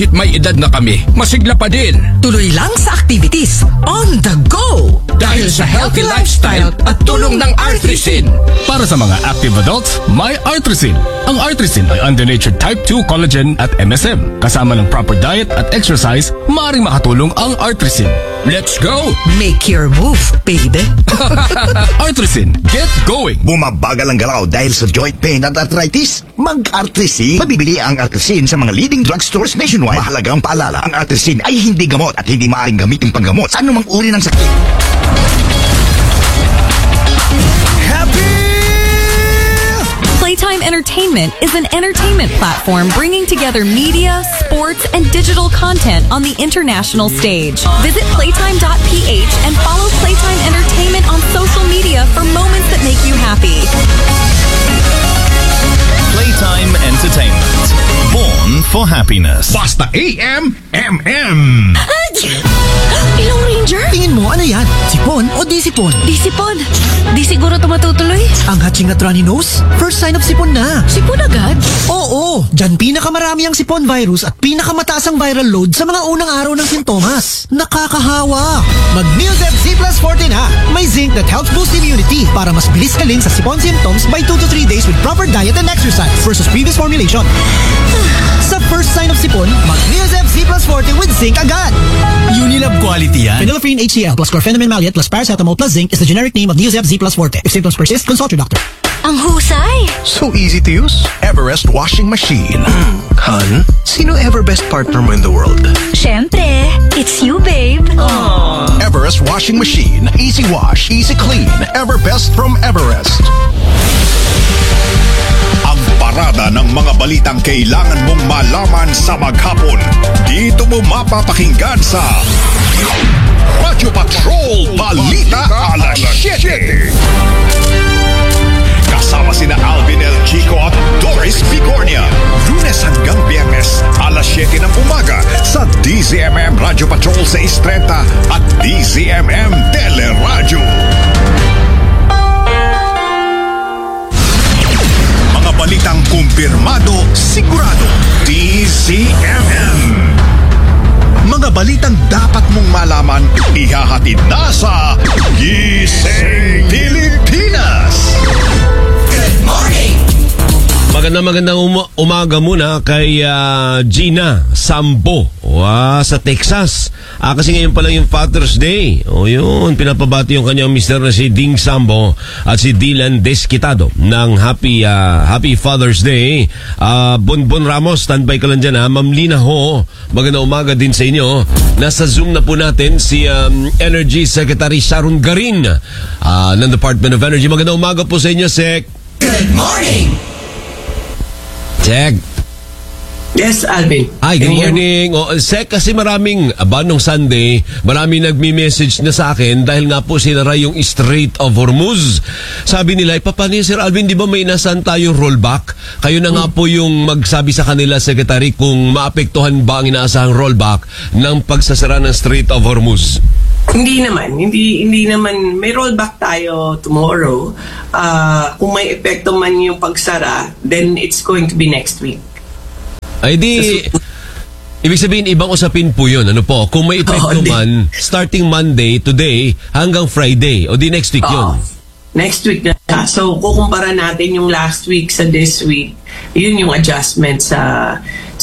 kahit may edad na kami, masigla pa din. Tuloy lang sa activities, on the go! Dahil sa healthy lifestyle at tulong ng Artrisin. Para sa mga active adults, may Artrisin. Ang Artrisin ay under-natured type 2 collagen at MSM. Kasama ng proper diet at exercise, maaaring makatulong ang Artrisin. Let's go! Make your move, baby! Artrisin, get going! Bumabagal ang galaw dahil sa joint pain at arthritis? Mag-Artrisin. Mabibili ang Artrisin sa mga leading drugstores nationwide. Mahalagang paalala, ang Artrisin ay hindi gamot at hindi maaaring gamitin panggamot sa anumang uri ng sakit. Playtime Entertainment is an entertainment platform bringing together media, sports, and digital content on the international stage. Visit playtime.ph and follow Playtime Entertainment on social media for moments that make you happy. Playtime Entertainment. Born for happiness. Basta AM, MM. Ilong Ranger? Tingin mo, ano yan? Sipon o di sipon? Di sipon. Di siguro ito matutuloy. Ang hatching at runny nose? First sign of sipon na. Sipon agad? Oo, dyan pinakamarami ang sipon virus at pinakamataas ang viral load sa mga unang araw ng sintomas. Nakakahawa. Mag-Neosep Z Plus Forte na. May zinc that helps boost immunity para mas bilis kaling sa sipon symptoms by 2 to 3 days with proper diet and exercise versus previous formulation. Sa first sign of sipon, mag-Neosep Z Plus Forte with zinc agad. Unilab quality yan. Phenylephrine HCl plus chlorpheniramine maleate plus paracetamol plus zinc is the generic name of Neosep Z Plus Forte. If symptoms persist, consult your doctor. Ang husay. So easy to use. Everest washing machine. Hun, sino ever best partner mo in the world? Siyempre, it's you, babe. Everest washing machine. Easy wash, easy clean. Everbest from Everest. Ang parada ng mga balitang kailangan mong malaman sa maghapon. Dito mo mapapakinggan sa Radyo Patrol Balita Alas 7. Kasama sina Alvin El Chico at Doris Bigornia. Lunes hanggang Biyernes, alas 7 ng umaga sa DZMM Radyo Patrol 630 at DZMM Teleradyo. Mga balitang kumpirmado, sigurado, DZMM. Mga balitang dapat mong malaman, ihahatid na sa Gising Pilipinas. Good morning! Magandang umaga muna kay Gina Sambo sa Texas. Kasi ngayon pa lang yung Father's Day. O yun, pinapabati yung kanyang mister na si Ding Sambo at si Dylan Desquitado ng Happy Father's Day. Bonbon Ramos, standby ka lang dyan ha. Ma'am Lina Ho, magandang umaga din sa inyo. Nasa Zoom na po natin si Energy Secretary Sharon Garin ng Department of Energy. Magandang umaga po sa inyo, Sec. Good morning! Check. Yes, Alvin. Hi, good morning. Sek, kasi maraming, nung Sunday, maraming nagmi-message na sa akin dahil nga po sinara yung Strait of Hormuz. Sabi nila, paano yun, Sir Alvin, di ba may inasan tayong rollback? Kayo na nga po yung magsabi sa kanila, Secretary, kung maapektuhan ba ang inaasahang rollback ng pagsasara ng Strait of Hormuz? Hindi naman. Hindi naman. May rollback tayo tomorrow. Kung may epekto man yung pagsara, then it's going to be next week. Ay di, ibig sabihin ibang usapin po yun. Ano po? Kung may epekto man, starting Monday, today, hanggang Friday. O di next week yun. Next week na. So, kukumpara natin yung last week sa this week. Yun yung adjustment sa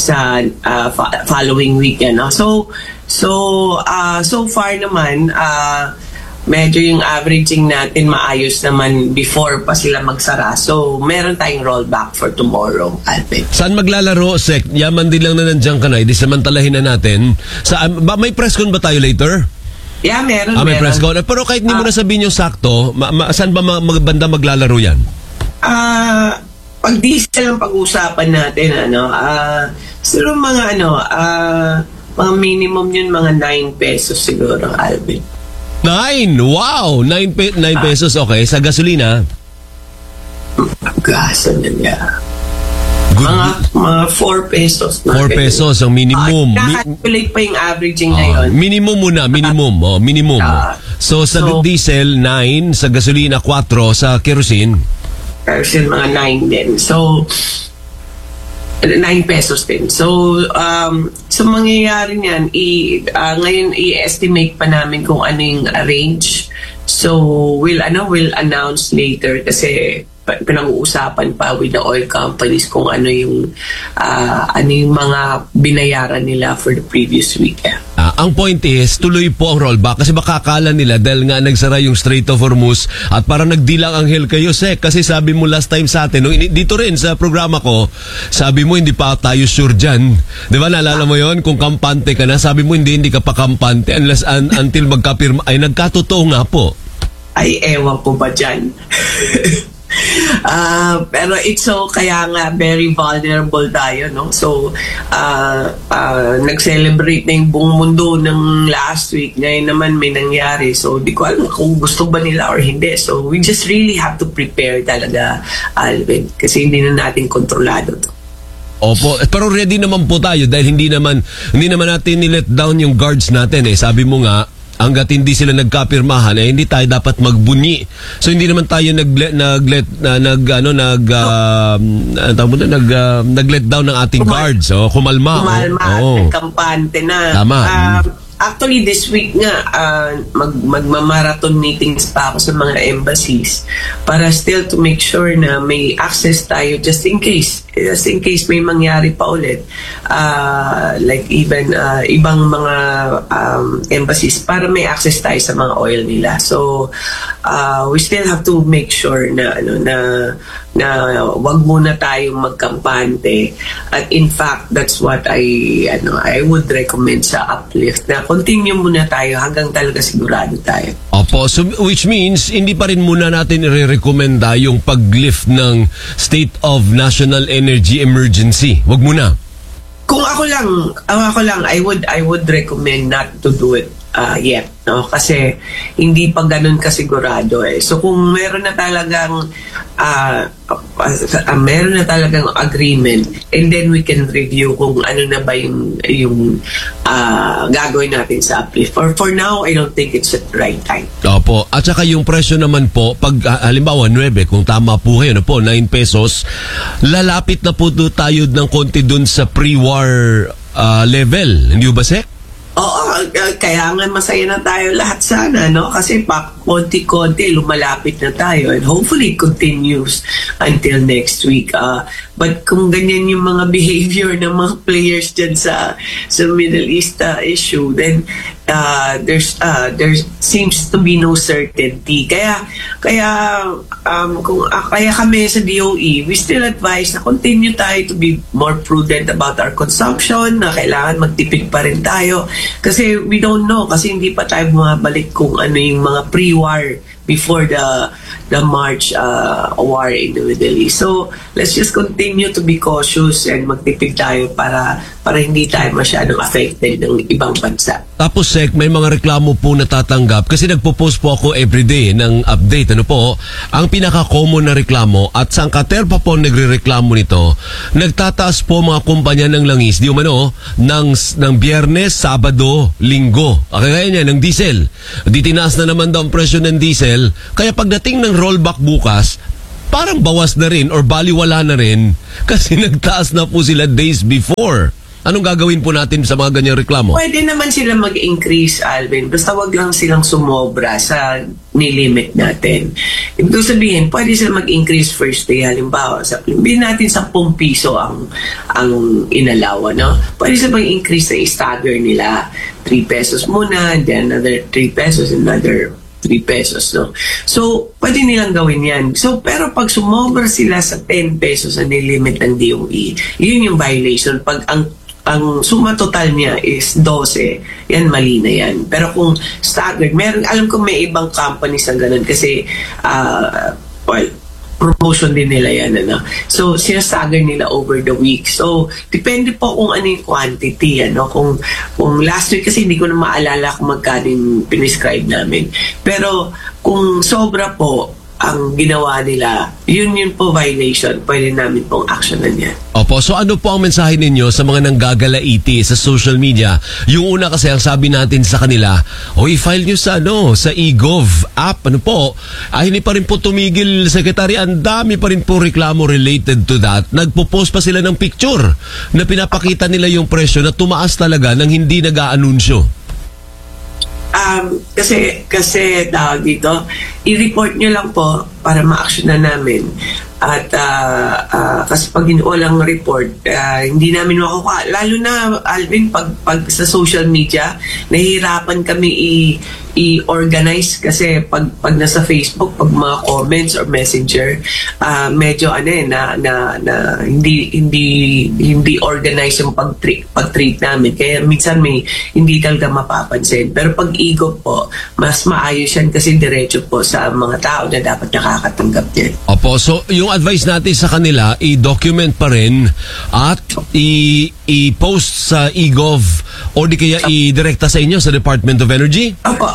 following week. Ano? So far naman, medyo yung averaging natin maayos naman before pa sila magsara. So, meron tayong rollback for tomorrow, Alvin. Saan maglalaro, Sek? Yaman din lang na nandiyan ka na. Di samantalahin na natin. May press con ba tayo later? Yeah, meron. May press con. Pero kahit hindi mo na sabihin yung sakto, saan ba banda maglalaro yan? Pag diesel ang pag-uusapan natin, siguro mga mga minimum yun, mga 9 pesos siguro, Alvin. 9? Wow! 9 pesos, okay. Sa gasolina? Gasolina. Mga 4 pesos. 4 pesos ang minimum. Calculate pa yung averaging ngayon. Minimum muna, minimum. Minimum. So, sa diesel, 9. Sa gasolina, 4. Sa kerosene? Kerosene, mga 9 din. So, 9 pesos din. So, mangyayari niyan, ngayon i-estimate pa namin kung ano yung range. So, we'll announce later kasi pinag-uusapan pa with the oil companies kung ano yung mga binayaran nila for the previous week. Ang point is, tuloy po ang rollback kasi baka akala nila dahil nga nagsara yung Strait of Hormuz at parang nagdilang anghel kayo, Sek, kasi sabi mo last time sa atin, dito rin sa programa ko, sabi mo hindi pa tayo sure dyan. Di ba, naalala mo yon kung kampante ka na, sabi mo hindi ka pa kampante until magkapirma, ay nagkatotoo nga po. Ay, ewan ko ba dyan? Pero kaya nga very vulnerable tayo, no? So nag-celebrate na yung buong mundo ng last week, ngayon naman may nangyari, so di ko alam kung gusto ba nila or hindi. So we just really have to prepare talaga, Alvin, kasi hindi na natin kontrolado to. Opo, pero ready naman po tayo dahil hindi naman natin ni-let down yung guards natin eh. Sabi mo nga, hanggat hindi sila nagkapirmahan, hindi tayo dapat magbunyi. So hindi naman tayo nag-let down ng ating guards. So kumalma. Nagkampante na. Tama. Actually, this week nga, magmamarathon meetings pa ako sa mga embassies para still to make sure na may access tayo just in case may mangyari pa ulit. Like even ibang mga embassies para may access tayo sa mga oil nila. So, we still have to make sure na wag muna tayong magkampante. At in fact, that's what I would recommend sa Uplift na continue muna tayo hanggang talaga sigurado tayo. Opo, so which means hindi pa rin muna natin i-recommenda yung pag-lift ng State of National Energy Emergency. Wag muna. Kung ako lang, I would recommend not to do it yet, no? Kasi hindi pa ganun kasigurado eh. So kung meron na talagang agreement, and then we can review kung ano na ba yung gagawin natin sa Uplift. For now, I don't think it's the right time. Opo. At saka yung presyo naman po, pag halimbawa 9, kung tama po kayo, 9 pesos, lalapit na po tayo ng konti dun sa pre-war level. Hindi ba, Sek? Oo, kaya nga masaya na tayo lahat sana, no? Kasi pa konti-konti lumalapit na tayo and hopefully it continues until next week. But kung ganyan yung mga behavior ng mga players dyan sa Middle East issue, then there seems to be no certainty. Kaya kami sa DOE, we still advise na continue tayo to be more prudent about our consumption, na kailangan magtipid pa rin tayo. Kasi we don't know, kasi hindi pa tayo bumabalik kung ano yung mga pre-war before the March war in the Middle East. So, let's just continue to be cautious and magtipid tayo para hindi tayo masyadong affected ng ibang bansa. Tapos, Sek, may mga reklamo po natatanggap kasi nagpo-post po ako everyday ng update. Ano po? Ang pinaka-common na reklamo at sa Angkaterpa po nagre-reklamo nito, nagtataas po mga kumpanya ng langis, di umano, ng Biyernes, Sabado, Linggo. Kaya niya, ng diesel. Di tinaas na naman daw ang presyo ng diesel. Kaya pagdating ng rollback bukas, parang bawas na rin or baliwala na rin kasi nagtaas na po sila days before. Anong gagawin po natin sa mga ganyang reklamo? Pwede naman sila mag-increase, Alvin. Basta wag lang silang sumobra sa nilimit natin. Ibig sabihin, pwede sila mag-increase first day. Halimbawa, sabihin natin 10 piso ang inalawa, no? Pwede sila mag-increase na i-stagger nila. 3 pesos muna, then another 3 pesos, another 3 pesos, no? So, pwede nilang gawin yan. So, pero pag sumobra sila sa 10 pesos na nilimit ng DOE, yun yung violation. Pag ang suma total niya is 12, yan, mali na yan. Pero kung staggered, alam ko may ibang companies na ganun kasi, promotion din nila yan, ano? So, sinastagger nila over the week. So, depende po kung ano yung quantity, ano? Kung last week kasi hindi ko na maalala kung magkano yung pinescribe namin. Pero, kung sobra po, ang ginawa nila, yun po violation. Pwede namin pong actionan yan. Opo, so ano po ang mensahe ninyo sa mga nanggagalaiti sa social media? Yung una kasi ang sabi natin sa kanila, i-file nyo sa eGov app. Hindi pa rin po tumigil, Secretary. Ang dami pa rin po reklamo related to that. Nagpo-post pa sila ng picture na pinapakita nila yung presyo na tumaas talaga nang hindi nag-aanunsyo. Kasi tawag dito, i-report nyo lang po para ma-actionan namin. At kasi pag walang report, hindi namin makukuha. Lalo na, Alvin, pag sa social media, nahihirapan kami i-organize kasi pag nasa Facebook, pag mga comments or messenger, medyo na hindi organize yung pag-treat namin. Kaya minsan hindi talaga mapapansin. Pero pag eGov po, mas maayos yan kasi diretso po sa mga tao na dapat nakakatanggap niyan. Opo, so yung advice natin sa kanila, i-document pa rin at i-post sa eGov o di kaya i-direkta sa inyo sa Department of Energy? Opo.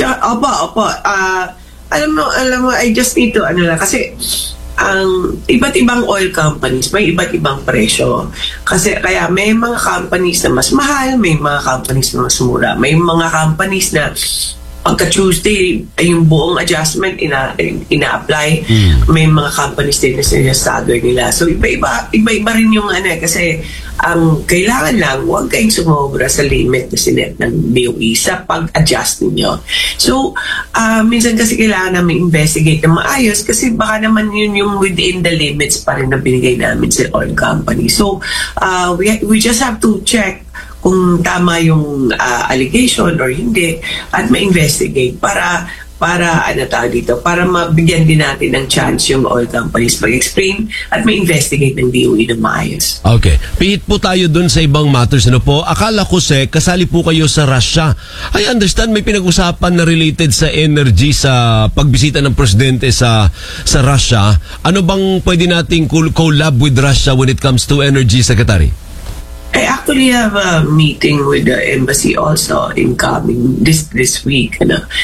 Alam mo, I just need to, kasi ang iba't ibang oil companies, may iba't ibang presyo. Kasi kaya may mga companies na mas mahal, may mga companies na mas mura. May mga companies na pagka-Tuesday, yung buong adjustment ina-apply. May mga companies din na sinastagger nila. So, iba-iba rin yung kasi ang kailangan lang, huwag kayong sumobra sa limit na sinet ng DOE sa pag-adjust ninyo. So, minsan kasi kailangan namin investigate na maayos kasi baka naman yun yung within the limits pa rin na binigay namin sa oil company. So, we just have to check kung tama yung allegation or hindi at ma-investigate para mabigyan din natin ng chance yung oil companies mag-explain at ma-investigate ng DOE na maayos. Okay. Pihit po tayo dun sa ibang matters. Akala ko, kasali po kayo sa Russia. I understand may pinag-usapan na related sa energy sa pagbisita ng presidente sa Russia. Ano bang pwede nating collab with Russia when it comes to energy, Secretary? I actually have a meeting with the embassy also incoming this week.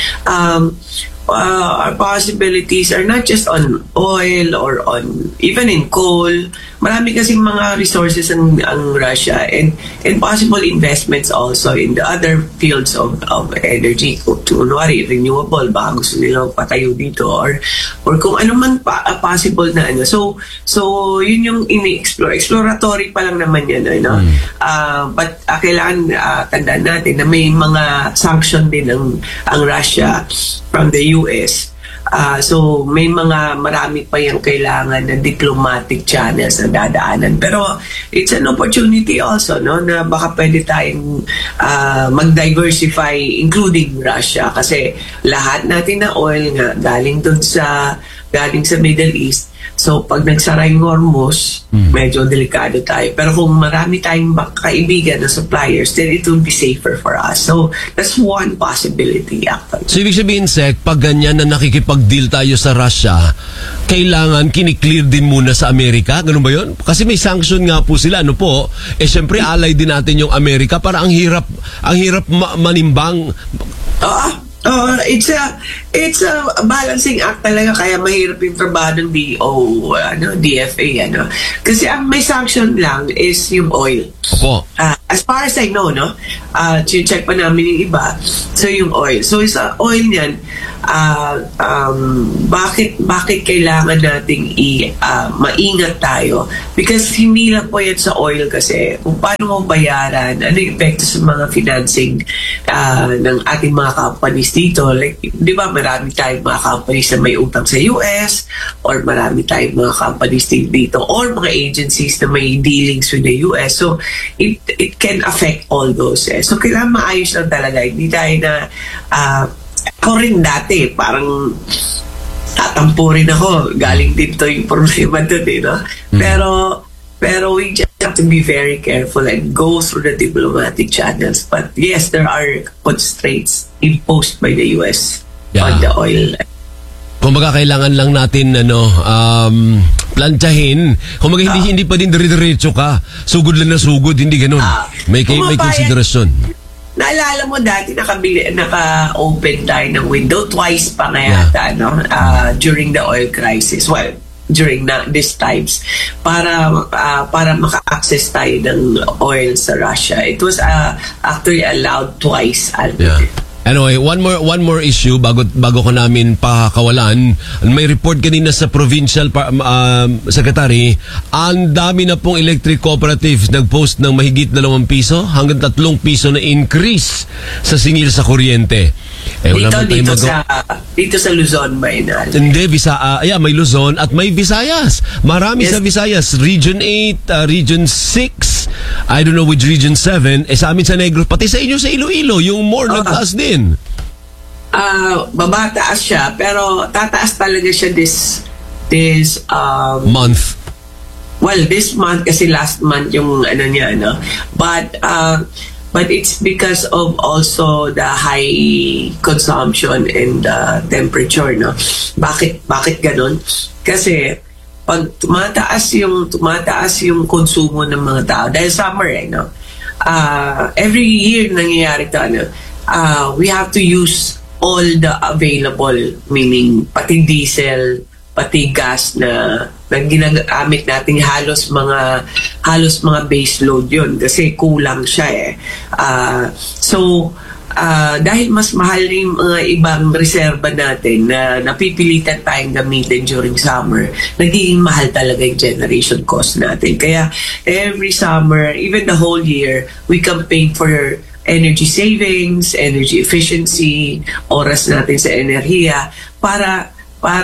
Our possibilities are not just on oil or on even in coal. Marami kasing mga resources ang Russia and possible investments also in the other fields of energy. Kunwari, renewable, baka gusto nilang patayo dito or kung ano man possible na So yun yung ini-explore. Exploratory pa lang naman yan. But kailangan tandaan natin na may mga sanction din ang Russia from the US. So may marami pa yung kailangan na diplomatic channels na dadaanan. Pero it's an opportunity also na baka pwede tayong mag-diversify including Russia kasi lahat natin na oil nga galing sa Middle East. So pag nagsara yung Hormuz, medyo delikado tayo. Pero kung marami tayong kaibigan na suppliers, then it will be safer for us. So that's one possibility actually. So ibig sabihin, Sec, pag ganyan na nakikipag-deal tayo sa Russia, kailangan kiniklear din muna sa Amerika? Ganun ba yun? Kasi may sanction nga po sila. Siyempre ally din natin yung Amerika para ang hirap manimbang. It's a balancing act talaga kaya mahirap yung trabaho ng DFA kasi ang may sanction lang is yung oil. Opo. As far as I know check pa namin yung iba. So yung oil. So sa oil niyan bakit kailangan nating maingat tayo? Because hindi lang po yan sa oil kasi kung paano mo bayaran, ano yung epekto sa mga financing ng ating mga companies dito. Like, di ba marami tayong mga companies na may utang sa US or marami tayong mga companies dito or mga agencies na may dealings with the US. So, it can affect all those. So, kailangan maayos lang talaga. Hindi tayo na ako rin dati, parang tatampo rin ako. Galing dito yung problema doon, Pero we just have to be very careful and go through the diplomatic channels. But yes, there are constraints imposed by the US on the oil. Kumbaga kailangan lang natin plantsahin. Kumbaga hindi pa din dire-diretso ka. Sugod lang na sugod, hindi ganun. May konsiderasyon. naalala mo dati naka-open tayo ng window twice pa nga yata, during the oil crisis. Well, during these times para maka-access tayo ng oil sa Russia. It was actually allowed twice. Anyway, one more issue bago ko namin pakakawalan. May report kanina sa provincial secretary, ang dami na pong electric cooperatives nag-post ng mahigit 2 piso hanggang 3 piso na increase sa singil sa kuryente. Dito sa Luzon ba yun? Hindi, may Luzon at may Visayas. Marami sa Visayas. Region 8, Region 6, I don't know which Region 7. Sa amin sa Negros, pati sa inyo sa Iloilo, yung more nagtaas din. Babataas siya, pero tataas talaga siya this month. Well, this month kasi last month yung niya, no? But it's because of also the high consumption and temperature, no? Bakit ganun? Kasi pag tumataas yung konsumo ng mga tao dahil summer, no? Every year nangyayari ito, we have to use all the available, meaning pati diesel, pati gas na ginagamit natin, halos mga base load yun kasi kulang siya dahil mas mahal yung mga ibang reserba natin na napipilitan tayong gamitin during summer, nagiging mahal talaga yung generation cost natin. Kaya every summer, even the whole year, we campaign for energy savings, energy efficiency, oras natin sa enerhiya para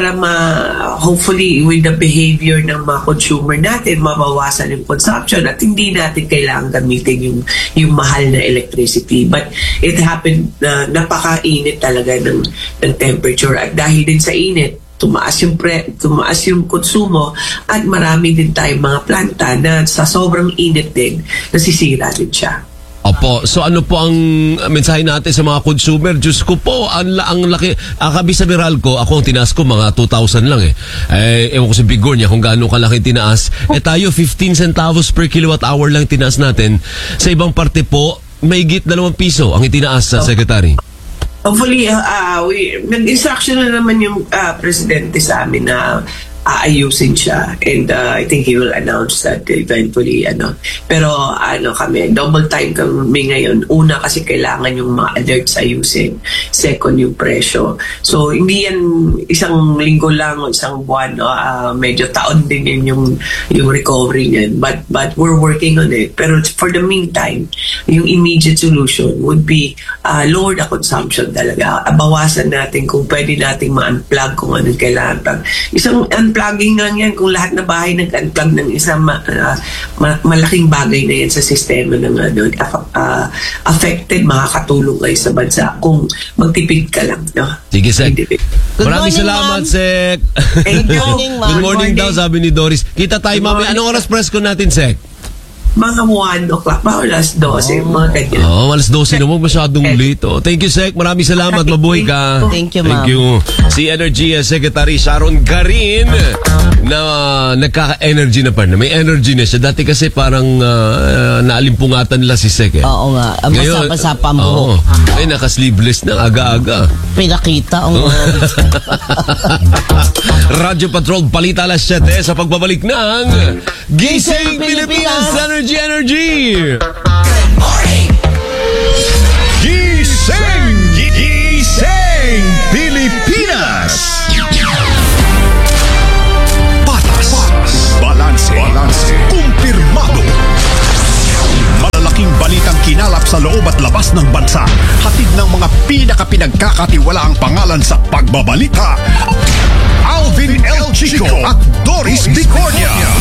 hopefully with the behavior ng mga consumer natin, mabawasan yung consumption at hindi natin kailangan gamitin yung mahal na electricity. But it happened na napakainit talaga ng temperature at dahil din sa init, tumaas yung konsumo at marami din tayong mga planta na sa sobrang init din, nasisira din siya. Opo. So ano po ang mensahe natin sa mga consumer? Diyos ko po, ang laki. Kabi sa Meralco, ako ang tinaas ko mga 2,000 lang ewan ko sa Bigornia kung gaano kalaki tinaas. Tayo 15 centavos per kilowatt hour lang tinaas natin. Sa ibang parte po, may higit 2 piso ang itinaas sa Secretary. Hopefully, nag-instruction na naman yung presidente sa amin na aayusin siya, and I think he will announce that eventually, pero kami double time kami ngayon. Una kasi kailangan yung mga alerts ayusin, second yung presyo. So hindi yan isang linggo lang o isang buwan, medyo taon din yan yung recovery niyan, but we're working on it. Pero for the meantime, yung immediate solution would be lower the consumption talaga. Bawasan natin kung pwede nating ma-unplug kung anong kailangan. Isang unplugging lang yan, kung lahat na bahay nag-unplug ng isang malaking bagay na yan sa sistema ng affected, makakatulong kayo sa bansa kung magtipid ka lang. No? Sige, Sek. Maraming salamat, Sek. Good morning daw, sabi ni Doris. Kita tayo mamaya. Anong oras press ko natin, Sek? Mga 1 o'clock pa, alas 12, mga ganyan. Alas 12 naman, masyadong late. Thank you, Sek. Maraming salamat. Mabuhay ka. Thank you, ma'am. Thank you. Si Energy Secretary Sharon Garin na nagkaka-energy na pa. May energy na siya. Dati kasi parang naalimpungatan nila si Sek. Oo nga. Masapa-sapa mo. Ay, naka-sleeveless na. Aga-aga. Pinakita. Radyo Patrol, balita alas 7 sa pagbabalik ng Gising Pilipinas Energy! Good morning! Gising Pilipinas! Patas, balanse, kumpirmado. Malalaking balitang kinalap sa loob at labas ng bansa. Hatid ng mga pinakapinagkakatiwalaang pangalan sa pagbabalita. Alvin L. Chico at Doris Bigornia.